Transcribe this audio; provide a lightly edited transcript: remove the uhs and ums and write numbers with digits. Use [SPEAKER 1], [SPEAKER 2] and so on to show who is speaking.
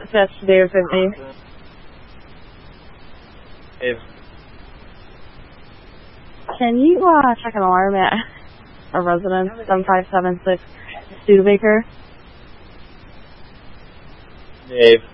[SPEAKER 1] That's Dave 50.
[SPEAKER 2] Dave.
[SPEAKER 1] Can you check an alarm at a residence, 7576 Studebaker?
[SPEAKER 2] Dave.